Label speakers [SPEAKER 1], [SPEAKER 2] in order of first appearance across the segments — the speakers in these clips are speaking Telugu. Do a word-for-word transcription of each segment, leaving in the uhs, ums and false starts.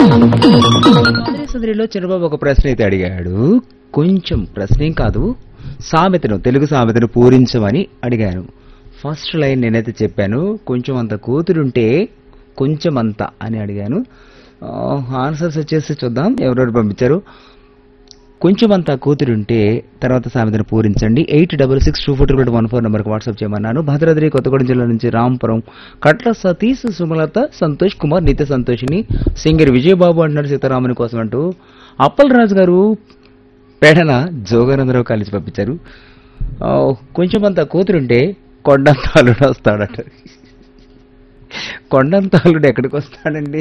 [SPEAKER 1] సుందరిలో చంద్రబాబు ఒక ప్రశ్న అయితే అడిగాడు. కొంచెం ప్రశ్నేం కాదు, సామెతను తెలుగు సామెతను పూరించమని అడిగాను. ఫస్ట్ లైన్ నేనైతే చెప్పాను, కొంచెం అంత కూతురుంటే కొంచెం అంత అని అడిగాను. ఆన్సర్స్ వచ్చేసి చూద్దాం ఎవరెవరు పంపించారు. కొంచెం అంత కూతురుంటే తర్వాత సామెతను పూరించండి. Eight double six two four triple one four నెంబర్కి వాట్సాప్ చేయమన్నాను. భద్రాద్రి కొత్తగూడెం జిల్లా నుంచి రాంపురం కట్ల సతీష్, సుమలత, సంతోష్ కుమార్, నిత్య సంతోషిని, సింగర్ విజయబాబు అంటున్నారు సీతారాముని కోసం అంటూ. అప్పల్ రాజు గారు పేడన జోగానందరావు కాలేజీ పంపించారు. కొంచెం అంత కూతురుంటే కొండంత అల్లుడు వస్తాడట. కొండంత అల్లుడు ఎక్కడికి వస్తాడండి?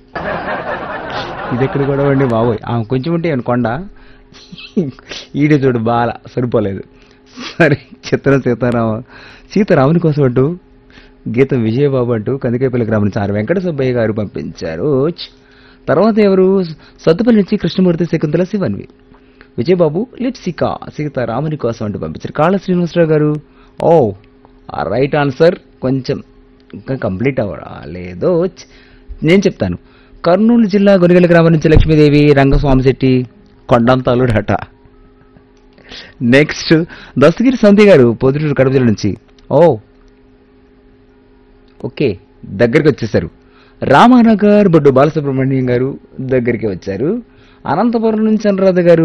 [SPEAKER 1] ఇది ఎక్కడ కూడా అండి బాబోయ్. కొంచెం ఉంటే ఏమన్నా కొండ, ఈడే చూడు బాల సరిపోలేదు. సరే, చిత్రం సీతారామ సీతారాముని కోసం అంటూ గీతం విజయబాబు అంటూ కందికేపల్లి గ్రామం నుంచి ఆర్ వెంకట సుబ్బయ్య గారు పంపించారు. తర్వాత ఎవరు? సత్తుపల్లి నుంచి కృష్ణమూర్తి, శకుంతల, శివన్వి, విజయబాబు, లిప్సికా సీతారాముని కోసం అంటూ పంపించారు. కాళ్ళ శ్రీనివాసరావు గారు ఓ రైట్ ఆన్సర్. కొంచెం ఇంకా కంప్లీట్ అవ్వలేదో నేను చెప్తాను. కర్నూలు జిల్లా గొనిగల గ్రామం నుంచి లక్ష్మీదేవి, రంగస్వామి శెట్టి కొండంతాలుడట. నెక్స్ట్ దస్తగిరి సంధ్య గారు పొద్దుటూరు కడప జిల్లా నుంచి ఓ ఓకే దగ్గరికి వచ్చేసారు. రామానగర్ బొడ్డు బాలసుబ్రహ్మణ్యం గారు దగ్గరికి వచ్చారు. అనంతపురం నుంచి అనురాధ గారు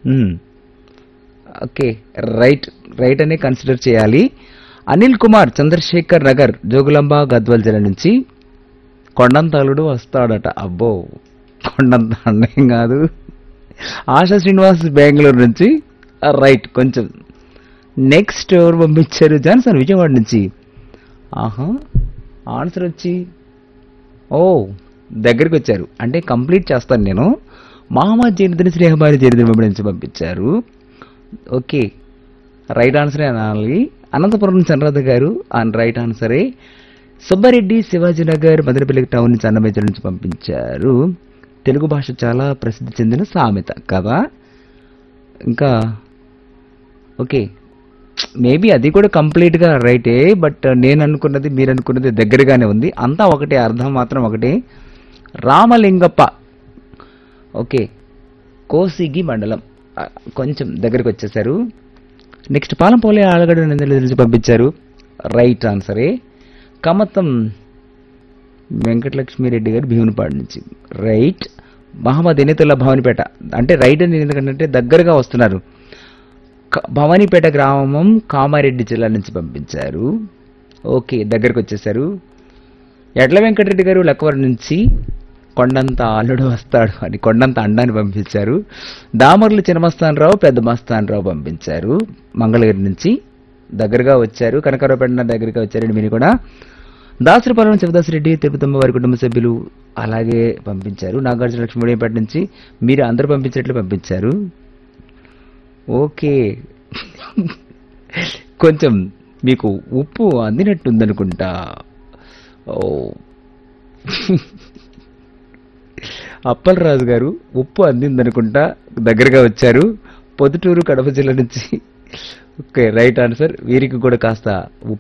[SPEAKER 1] ఓకే రైట్ రైట్ అనే కన్సిడర్ చేయాలి. అనిల్ కుమార్ చంద్రశేఖర్ నగర్ జోగులాంబ గద్వాల్ జిల్లా నుంచి కొండంతాలుడు వస్తాడట. అబ్బో, కొండంత అన్నేం కాదు. ఆశా శ్రీనివాస్ బెంగళూరు నుంచి రైట్. కొంచెం నెక్స్ట్ ఎవరు పంపించారు? జాన్సన్ విజయవాడ నుంచి. ఆహా, ఆన్సర్ వచ్చి ఓ దగ్గరికి వచ్చారు అంటే కంప్లీట్ చేస్తాను నేను. మహమ్మద్ జైనుద్దీన్ శ్రీహబారి జైనుద్దీన్ నుంచి పంపించారు. ఓకే రైట్ ఆన్సరే అనాలి. అనంతపురం నుంచి అనురాధ గారు and right ఆన్సరే. Subbareddy Shivaji Nagar Madanapalle town నుంచి అన్నమయ్య నుంచి పంపించారు. తెలుగు భాష చాలా ప్రసిద్ధి చెందిన సామెత కదా. ఇంకా ఓకే మేబీ అది కూడా కంప్లీట్గా రైటే, బట్ నేను అనుకున్నది మీరు అనుకున్నది దగ్గరగానే ఉంది. అంతా ఒకటే, అర్థం మాత్రం ఒకటే. రామలింగప్ప ఓకే కోసిగి మండలం కొంచెం దగ్గరికి వచ్చేసారు. నెక్స్ట్ పాలంపోలే ఆలగడ్డ నుంచి పంపించారు. రైట్ ఆన్సరే. కమతం వెంకటలక్ష్మిరెడ్డి గారు భీమునిపాడు నుంచి రైట్. మహమ్మద్ ఎనితుల్లా భవానీపేట అంటే రైట్ అని ఎందుకంటే దగ్గరగా వస్తున్నారు. భవానీపేట గ్రామం కామారెడ్డి జిల్లా నుంచి పంపించారు. ఓకే దగ్గరకు వచ్చేసారు. ఎడ్ల వెంకటరెడ్డి గారు లక్కవరం నుంచి కొండంత అల్లుడు వస్తాడు అని కొండంత అండాన్ని పంపించారు. దామర్లు చిన్నమస్తానరావు, పెద్ద మస్తానరావు పంపించారు. మంగళగిరి నుంచి దగ్గరగా వచ్చారు. కనకారావుపేట దగ్గరగా వచ్చారండి మీరు కూడా. దాసరిపాలెం శివదాసరెడ్డి, తిరుపతమ్మ వారి కుటుంబ సభ్యులు అలాగే పంపించారు. నాగార్జున లక్ష్మీపేట నుంచి మీరు అందరూ పంపించేట్లు పంపించారు. ఓకే కొంచెం మీకు ఉప్పు అందినట్టుందనుకుంటా. ఓ అప్పలరాజు గారు ఉప్పు అందిందనుకుంటా దగ్గరగా వచ్చారు. పొద్దుటూరు కడప జిల్లా నుంచి ఓకే రైట్ ఆన్సర్. వీరికి కూడా కాస్త